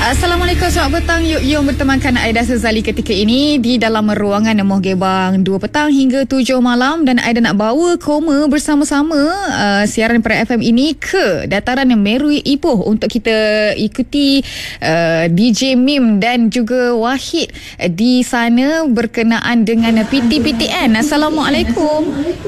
Assalamualaikum, selamat petang. Yuk bertemankan Aida Suzali ketika ini di dalam ruangan Moh Gebang 2 petang hingga 7 malam, dan Aida nak bawa Koma bersama-sama siaran Para FM ini ke dataran Meru Ipoh untuk kita ikuti DJ Mim dan juga Wahid di sana berkenaan dengan PTPTN. Assalamualaikum.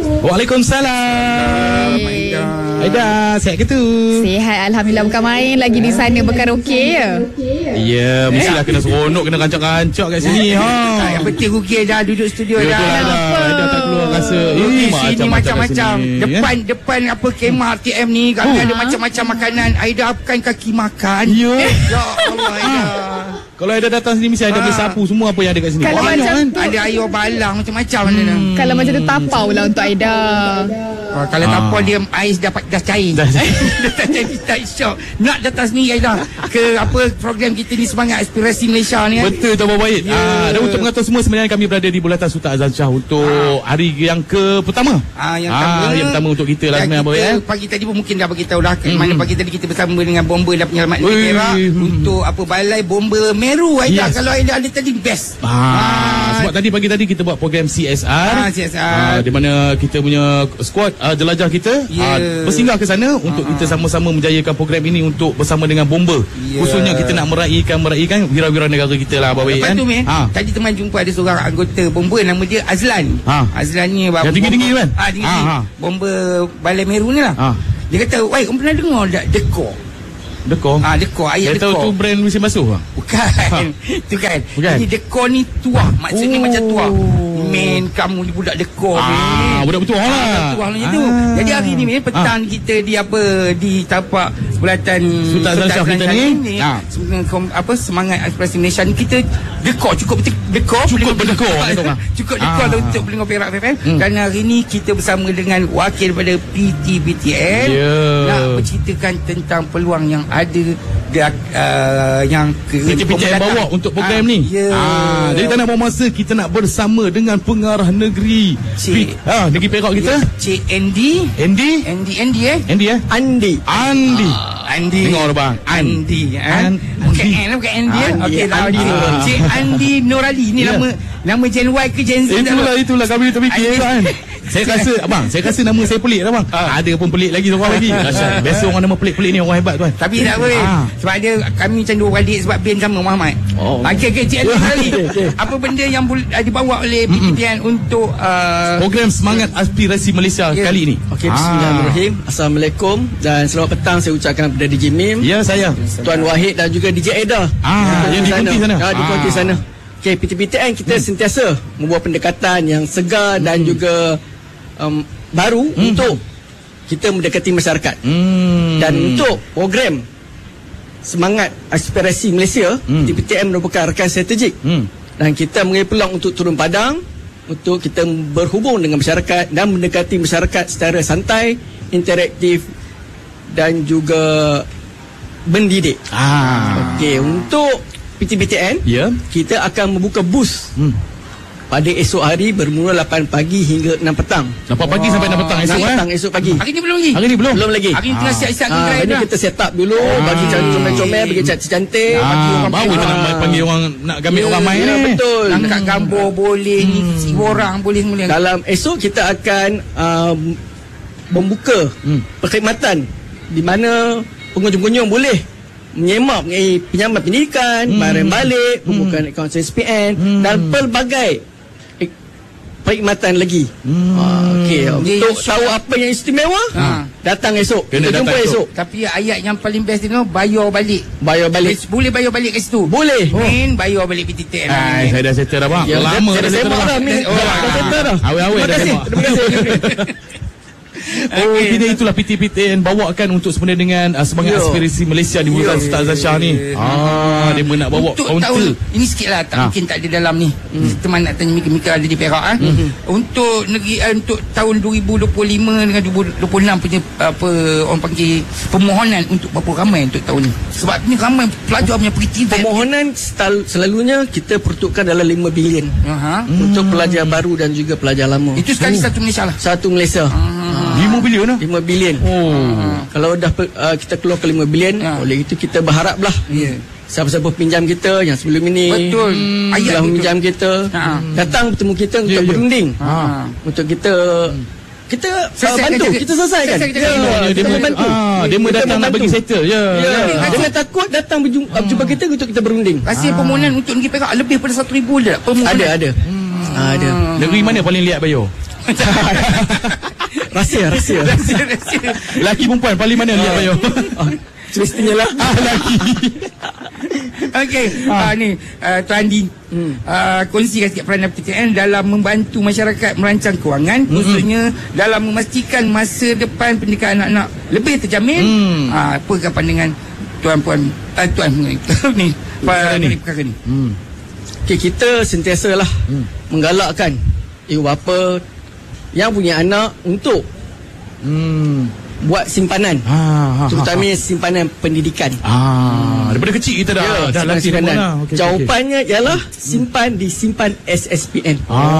Waalaikumsalam. Aida, sihat ke tu? Sihat, Alhamdulillah. Bukan main lagi di sana berkaraoke ya? Ya, mestilah kena seronok, kena rancak-rancak kat sini. Yang penting Ruki dah duduk studio dah. Dah tak keluar rasa. Sini macam-macam. Depan apa kemah RTM ni, kami ada macam-macam makanan. Aida akan kaki makan. Ya Allah, Aida. Kalau Aida datang sini mesti Aida boleh sapu semua apa yang ada kat sini. Kalau macam tu, ada air balang macam-macam. kalau macam tu tapau lah untuk Aida. Kalau tapau dia ais dah cair. Dah jadi tak syok. Nak datang sini Aida ke apa program kita ni, Semangat Aspirasi Malaysia ni kan. Betul tu Abang Wahid. Dan untuk mengatur semua, sebenarnya kami berada di Bulatan Sultan Azlan Shah untuk hari yang ke pertama. Yang pertama untuk kita lah sebenarnya Abang Wahid. Pagi tadi pun mungkin dah beritahu dah mana pagi tadi kita bersama dengan Bomba dan Penyelamat Negeri Perak untuk apa Balai Bomba Meru. Aida, kalau Aida ada tadi best. Sebab pagi tadi kita buat program CSR. Di mana kita punya squad jelajah kita bersinggah ke sana untuk kita sama-sama menjayakan program ini untuk bersama dengan Bomba. Khususnya kita nak meraihkan wira-wira negara kita lah Abang Wahid kan. Lepas tu tadi teman jumpa ada seorang anggota Bomba, nama dia Azlan. Azlan ni yang tinggi-tinggi kan? Tinggi-tinggi. Bomba Balai Meru ni lah. Dia kata, "Wai, kamu pernah dengar tak Dekor?" Dekor? Dekor, ayat Dekor. Tahu tu brand mesin basuh? Bukan. Tu kan. Jadi Dekor ni tuah. Maksudnya macam tuah. Men, kamu ni budak Dekor ni. Budak bertuah lah. Tuah macam tu. Jadi hari ni petang kita di tapak Bulatan Sultan Azlan Shah kita ni. Semangat Aspirasi Malaysia ni, kita dekor cukup dekor untuk pendengar Perak FM. Kerana hari ni kita bersama dengan wakil daripada PTPTN nak berceritakan tentang peluang yang ada yang PTPTN bawa untuk program ni. Jadi tak nak buang masa, kita nak bersama dengan pengarah negeri negeri Perak kita, Cik Andy. Andi. Dengar bang. Andi. Bukan Andy. Okey, Cik Andi Nurali ni nama Gen Y ke Gen Z? Itulah kami terfikir kan. Saya rasa nama saya pelik lah bang. Ada pun pelik lagi seorang lagi. Biasa orang nama pelik-pelik ni orang hebat tuan. Tapi tak apa. Sebab dia kami macam dua adik sebab band sama Muhammad. Okey, Cik Andi Nurali. Apa benda yang dibawa oleh PTPTN untuk program Semangat Aspirasi Malaysia kali ini? Okey, bismillahirrahmanirrahim. Assalamualaikum dan selamat petang. Saya ucapkan kepada DJ Mim, saya Tuan Wahid dan juga DJ Aida yang di Kunti sana. Di Kunti sana. Okey, PTPTN kita sentiasa membuat pendekatan yang segar dan juga baru untuk kita mendekati masyarakat. Dan untuk program Semangat Aspirasi Malaysia, PTPTN merupakan rakan strategik. Dan kita mengambil peluang untuk turun padang untuk kita berhubung dengan masyarakat dan mendekati masyarakat secara santai, interaktif dan juga mendidik. Okey, untuk PTPTN kita akan membuka bus pada esok hari bermula 8 pagi hingga 6 petang. 8 pagi sampai 6 petang esok 6 petang esok pagi. Hari ni belum lagi? Hari ni belum lagi. Hari ni tengah siap-siap Hari ni kita set up dulu, bagi comel-comel, bagi cantik-cantik, bagi orang baru kita nak panggil orang, nak gambar orang main ni. Betul. Angkat gambar boleh, ngisi orang boleh semua. Dalam esok kita akan membuka perkhidmatan di mana pengunjung-pengunjung boleh menyemak mengenai pinjaman pendidikan, bayaran balik, pembukaan akaun SPN dan pelbagai perkhidmatan lagi. Okey, untuk tahu apa yang istimewa, datang esok. Kita jumpa esok. Tapi ayat yang paling best tu bayar balik. Boleh bayar balik kat situ? Boleh. Bayar balik PTPTN. Saya dah settle dah bang. Lama dah settle dah. Dah settle dah. Awal-awal dah settle. Terima kasih. Tidak, itulah PTPTN bawakan untuk sebenarnya dengan Semangat Aspirasi Malaysia di Bulatan Sultan Azlan Shah ni. Dia nak bawa untuk kaunter. Tahun ini sikit lah, tak mungkin tak ada dalam ni. Teman nak tanya Mika ada di Perak untuk negeri untuk tahun 2025 dengan 2026 punya apa orang panggil permohonan untuk berapa ramai untuk tahun ni? Sebab ni ramai pelajar punya PTPTN. Permohonan selalunya kita peruntukkan dalam 5 bilion untuk pelajar baru dan juga pelajar lama. Itu sekali satu Malaysia lah. Satu Malaysia. 5 bilion lah. 5 bilion. Kalau dah kita keluar ke 5 bilion, oleh itu kita berharaplah. Siapa-siapa pinjam kita yang sebelum ini, betul, telah meminjam kita, datang bertemu kita untuk berunding, untuk kita bantu, kita selesaikan. Dia bantu. Dia datang nak bagi settle. Jangan takut datang berjumpa kita untuk kita berunding. Rahsia permohonan untuk negeri Perak lebih pada 1,000 dah permohonan. Ada. Negeri mana paling liat bayar? Rahsia. Laki perempuan paling mana liat bayar? Semestinya lah. Laki. Okey, ni Tuan Andi kongsikan sikit peranan PTN dalam membantu masyarakat merancang kewangan, khususnya dalam memastikan masa depan pendidikan anak-anak lebih terjamin. Apakah pandangan tuan-puan ni perkara ni? Okey, kita sentiasalah menggalakkan ibu bapa yang punya anak untuk buat simpanan, terutamanya simpanan pendidikan. Daripada kecil kita dah latih simpanan. Jawapannya ialah simpan SSPN.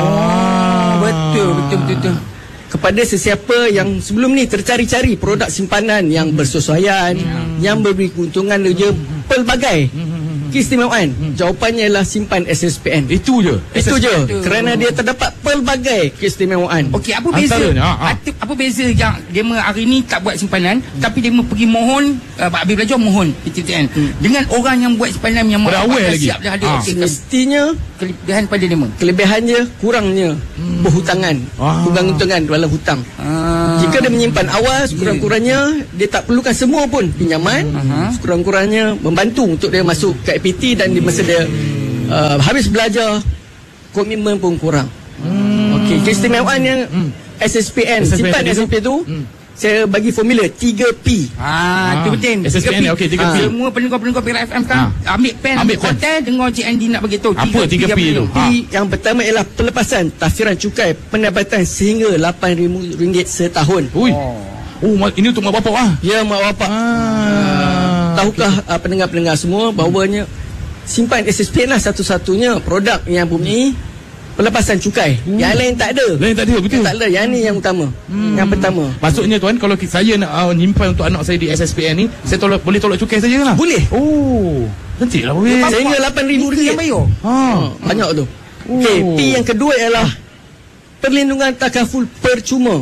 Betul. Kepada sesiapa yang sebelum ni tercari-cari produk simpanan yang bersesuaian, yang memberi keuntungan pelbagai keistimewaan, jawapannya ialah simpan SSPN. Itu je. Kerana dia terdapat pelbagai keistimewaan. Okey, apa beza? Apa beza yang dia hari ni tak buat simpanan, tapi dia pergi mohon, habis belajar mohon PTN dengan orang yang buat simpanan yang siap dah ada. Semestinya kelebihan pada dia. Kelebihannya kurangnya berhutangan, keuntungan dalam hutang. Jika dia menyimpan awal, sekurang-kurangnya dia tak perlukan semua pun pinjaman, sekurang-kurangnya membantu untuk dia masuk ke IPT, dan di masa dia habis belajar, komitmen pun kurang. Okey, keistimewaan yang SSPN, simpan SSPN tu, saya bagi formula 3P. Itu penting. SSPN, okey, 3P. Semua pendengar-pendengar Perak FM kan, ambil pen, ambil konten, dengar Cik Andi nak bagi tahu. Apa 3P tu? Yang pertama ialah pelepasan taksiran cukai pendapatan sehingga RM8,000 setahun. Ini untuk mak bapak Ya, mak bapak. Tahukah pendengar-pendengar semua bahawanya simpan SSPN lah satu-satunya produk yang mempunyai pelepasan cukai. Yang lain tak ada. Betul. Tak ada. Yang ni yang utama. Yang pertama. Maksudnya tuan, kalau saya nak nyimpan untuk anak saya di SSPN ni, saya boleh tolak cukai saja lah? Boleh. Cantik lah. Sehingga RM8,000 yang bayar. Banyak tu. Okey, P yang kedua ialah perlindungan takaful percuma.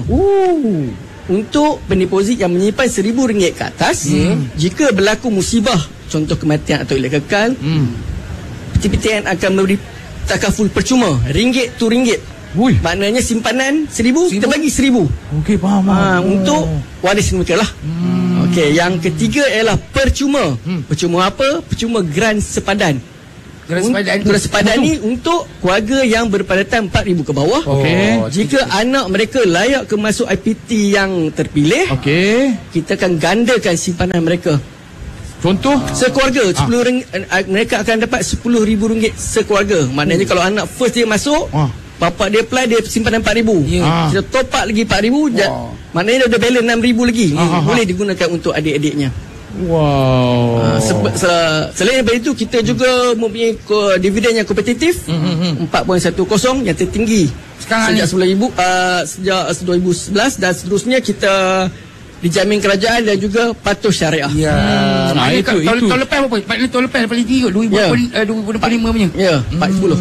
Untuk pendeposit yang menyimpan RM1,000 ke atas, jika berlaku musibah, contoh kematian atau ilat kekal, PTN akan memberi takaful percuma, ringgit tu ringgit. Maknanya simpanan RM1,000, kita bagi RM1,000. Okey, faham. Untuk waris mereka lah. Okey, yang ketiga ialah percuma. Percuma apa? Percuma grant sepadan. Grant sepadan ni untuk keluarga yang berpadatan 4,000 ke bawah. Jika anak mereka layak ke masuk IPT yang terpilih, kita akan gandakan simpanan mereka. Contoh sekeluarga RM10, mereka akan dapat RM10,000 sekeluarga. Maknanya kalau anak first dia masuk, bapak dia apply, dia simpanan RM4,000. Kita top up lagi RM4,000, maknanya dia ada balance RM6,000 lagi. Boleh digunakan untuk adik-adiknya. Selain daripada itu, kita juga mempunyai dividen yang kompetitif, 4.10 yang tertinggi sekarang sejak 2011, dan seterusnya kita dijamin kerajaan dan juga patuh syariah. Itu tahun lepas berapa? Tahun lepas paling tinggi 2025 punya. 40.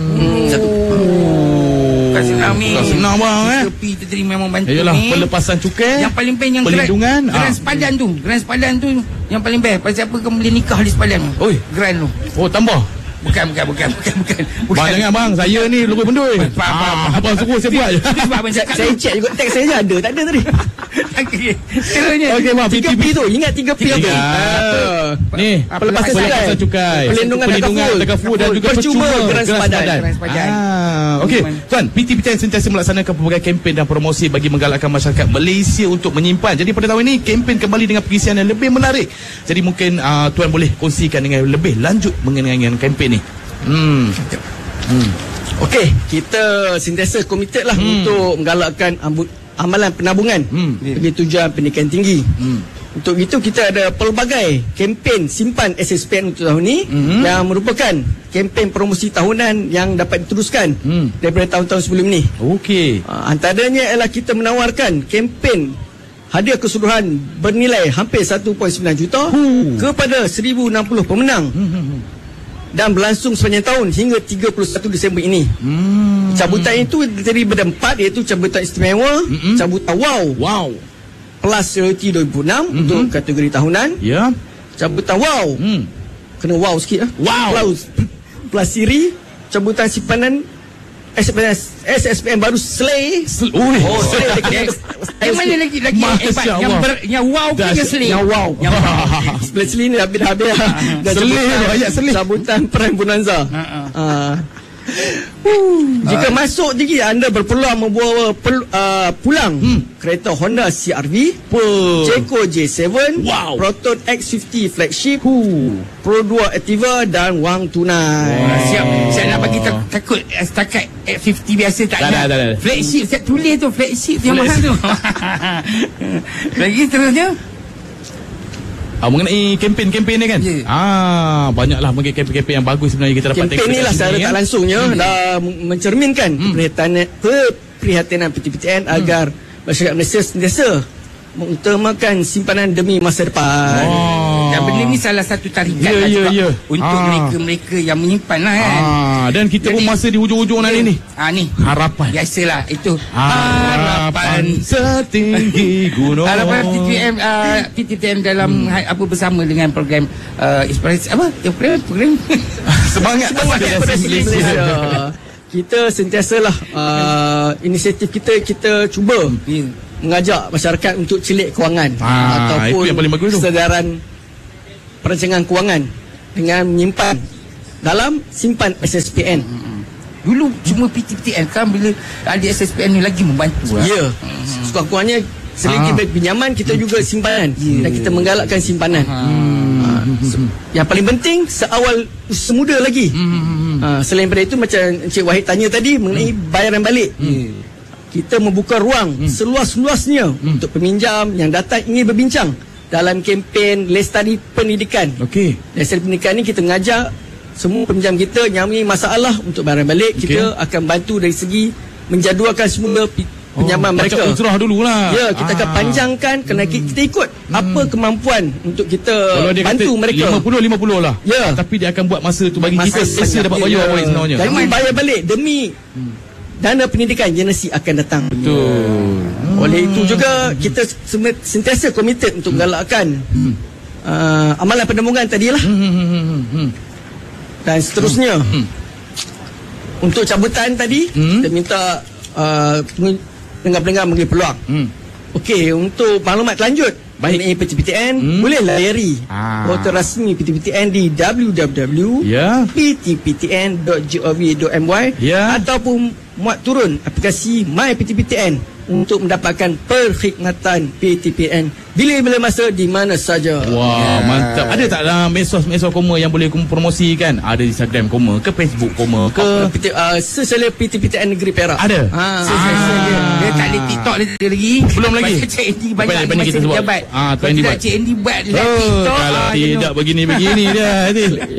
Senang bang. Tapi kita terima memang bantu. Yalah, pelepasan cukai. Yang paling best yang perlindungan. Grant sepadan tu. Grant sepadan tu yang paling best. Pasal siapa kamu boleh nikah di sepadan tu. Grant tu. Tambah. Bukan. Bang jangan bang, saya ni lebih pendui. Abang suruh saya buat je. Saya check juga teks saya ada. Tak ada tadi. Okey bang, 3P tu. Ingat 3P apa? Ni, pelepasan cukai, perlindungan takaful dan juga percuma grant sepadan. Okey, tuan, PTN sentiasa melaksanakan pelbagai kempen dan promosi bagi menggalakkan masyarakat Malaysia untuk menyimpan. Jadi pada tahun ini kempen kembali dengan pengisian yang lebih menarik. Jadi mungkin tuan boleh kongsikan dengan lebih lanjut mengenai kempen ni. Okey, kita sentiasa komited lah untuk menggalakkan amalan penabungan bagi tujuan pendidikan tinggi. Untuk itu kita ada pelbagai kempen simpan SSPN untuk tahun ini yang merupakan kempen promosi tahunan yang dapat diteruskan daripada tahun-tahun sebelum ini. Okey. Antaranya ialah kita menawarkan kempen hadiah keseluruhan bernilai hampir 1.9 juta kepada 1,060 pemenang. Dan berlangsung sepanjang tahun hingga 31 Disember ini. Cabutan itu terdiri daripada 4, iaitu cabutan istimewa, cabutan wow plus reality 2006 untuk kategori tahunan. Ya. Cabutan wow. Kena wow sikit lah. Wow. Plus siri, cabutan simpanan SSPN baru Slay. Slay yang mana lagi hebat? Yang wow ke yang Slay? Yang wow. Sebelah Slay ni habis Slay. Cabutan Prime Bonanza. Jika masuk tinggi, anda berpeluang membawa pulang kereta Honda CR-V, Jayco J7, Proton X50 flagship, Pro 2 Activa dan wang tunai. Siap. Saya nak bagi takut setakat X50 biasa tak ada. Flagship saya tulis tu, flagship yang mahal tu. Lagi terusnya mengenai kempen-kempen ni kan. Banyaklah mungkin kempen-kempen yang bagus sebenarnya kita dapat tengok. Kempen ni lah secara tak langsungnya dah mencerminkan keprihatinan PTPTN agar masyarakat Malaysia sentiasa mengutamakan simpanan demi masa depan. Dan benda ni salah satu tarikan untuk mereka-mereka yang menyimpan lah kan. Dan kita pun masa di hujung-hujung nanti ni. Ni harapan. Biasalah itu. Harapan setinggi gunung. Harapan PTPTN dalam bersama dengan program inspirasi program semangat Malaysia. Kita sentiasalah inisiatif kita cuba mengajak masyarakat untuk celik kewangan ataupun kesedaran perancangan kewangan dengan menyimpan dalam simpan SSPN. Dulu cuma PTPTN, kan bila ada SSPN ni lagi membantu. Ya. Sekurang-kurangnya selagi pinjaman kita juga simpanan dan kita menggalakkan simpanan. Yang paling penting seawal semuda lagi. Selain daripada itu, macam Encik Wahid tanya tadi mengenai bayaran balik. Kita membuka ruang seluas-luasnya untuk peminjam yang datang ingin berbincang dalam kempen Lestari Pendidikan. Lestari Pendidikan ni kita mengajak semua peminjam kita yang mempunyai masalah untuk bayaran balik. Kita akan bantu dari segi menjadualkan semula pinjaman mereka. Macam ultrah dululah. Ya, kita akan panjangkan kerana kita ikut apa kemampuan untuk kita bantu mereka. 50-50 lah. Ya. Tapi dia akan buat masa tu bagi kita selesa dapat bayar balik sebenarnya. Demi bayar balik, demi dana pendidikan generasi akan datang. Betul. Oleh itu juga kita sentiasa komited untuk menggalakkan amalan penembungan tadilah. Dan seterusnya. Untuk cabutan tadi, kita minta pendengar-pendengar memberi peluang. Okey, untuk maklumat lanjut mengenai PTPTN, boleh layari portal rasmi PTPTN di www.ptptn.gov.my ataupun muat turun aplikasi My PTPTN untuk mendapatkan perkhidmatan PTPTN bila-bila masa di mana saja. Wah, mantap. Ada tak dalam medsos Koma yang boleh promosikan? Ada di Instagram Koma ke Facebook Koma ke secara PTPTN Negeri Perak? Ada. Dia tak ada TikTok dia lagi. Belum lagi. Cik Andy banyak kita sebut. Tidak Cik Andy buat TikTok. Kalau tidak begini-begini dia.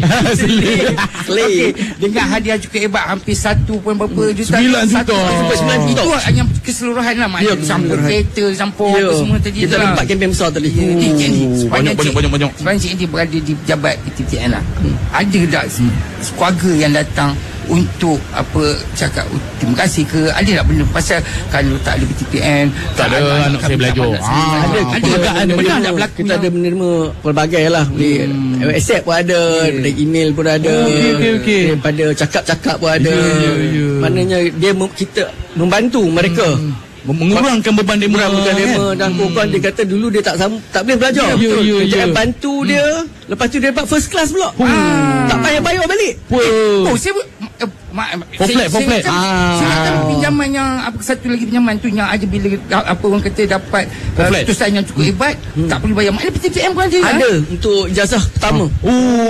Okey, dengan hadiah cukup hebat hampir 1 berapa juta. 9 juta. Itu hanya keseluruhan lah. Campur kereta, campur semua tadi. Kita dapat kempen besar tadi. Banyak. Sepanjang Cik Andy berada di pejabat PTPTN lah. Ada tak keluarga yang datang untuk cakap terima kasih ke? Ada tak benda pasal kalau tak ada PTPTN tak ada anak saya belajar. Ada benda nak berlaku. Kita ada menerima pelbagai lah. WhatsApp pun ada, daripada email pun ada, daripada cakap-cakap pun ada. Maknanya kita membantu mereka mengurangkan beban demo dan kurang dia kata dulu dia tak boleh belajar. Kita bantu dia, lepas tu dia dapat first class pula. Tak payah bayar balik. Foflet. Saya tahu pinjaman yang satu lagi pinjaman tu yang ada bila orang kata dapat keputusan yang cukup hebat, tak perlu bayar. Maknanya PTPTN pun ada. Ada untuk ijazah pertama.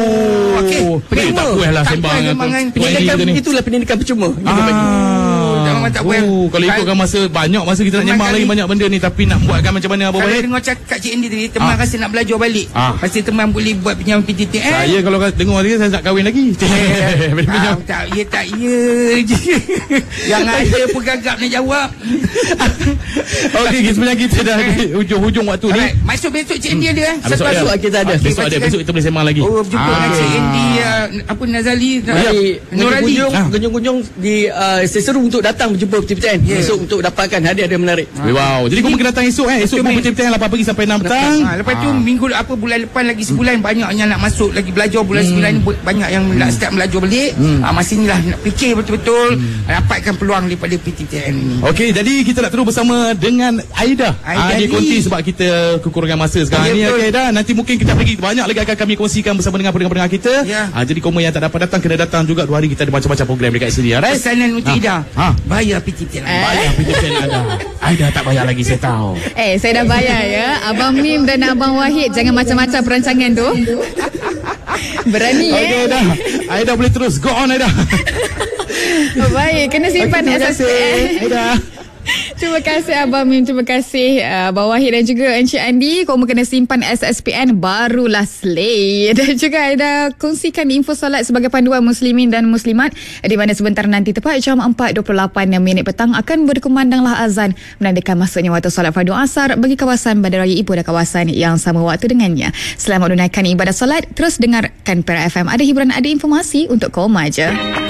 Okey, tak puas lah sembang. Pendidikan itulah pendidikan percuma. memang tak boleh. Kalau ikutkan masa, banyak masa kita nak nyemang lagi banyak benda ni. Tapi nak buatkan macam mana Abang Wahid? Kalau dengar cakap Cik Andy tadi, teman rasa nak belajar balik. Pasti teman boleh buat pinjam PTTN. Saya kalau dengar dia, saya nak kahwin lagi. Tak ya je. Yang ada pun gagap nak jawab. Okey, sebenarnya kita dah di hujung waktu ni. Masuk besok Cik Andy ada. Besok kita ada. Besok kita boleh sembang lagi. Jumpa dengan Cik Andy apa Nazali Nurali kunjung-kunjung di seseru untuk datang berjumpa PTPTN esok untuk dapatkan hadiah menarik. Wow. Jadi kau mungkin datang esok esok pun PTPTN 8 pagi sampai 6 petang. Lepas tu minggu bulan depan lagi sebulan banyak yang nak masuk lagi belajar bulan 9 ni banyak yang nak start belajar balik. Masa inilah nak fikir betul-betul dapatkan peluang daripada PTPTN ini. Okey, jadi kita nak terus bersama dengan Aida. Dia konti sebab kita kekurangan masa sekarang ni. Okey Aida, nanti mungkin kita pergi banyak lagi akan kami kongsikan bersama dengan pendengar-pendengar kita. Jadi koma yang tak dapat datang kena datang juga 2 hari kita ada macam-macam program dekat sini. Alright. Pesanan untuk Aida. Bayar PTPTN. Bayar PTPTN Aida. Aida tak bayar lagi saya tahu. Saya dah bayar ya. Abang Mim dan Abang Wahid jangan macam-macam perancangan tu. Berani Okey dah. Aida boleh terus go on Aida. Baik, kena simpan SSPN. Aida. Terima kasih Abang Mim, terima kasih Abang Wahid dan juga Encik Andi. Korang kena simpan SSPN barulah slay. Dan juga Aida kongsikan info solat sebagai panduan muslimin dan muslimat, di mana sebentar nanti tepat jam 4.28 petang akan berkumandanglah azan menandakan masuknya waktu solat fardu asar bagi kawasan Bandaraya Ipoh dan kawasan yang sama waktu dengannya. Selamat menunaikan ibadah solat. Terus dengarkan Pera FM. Ada hiburan, ada informasi untuk kau maja.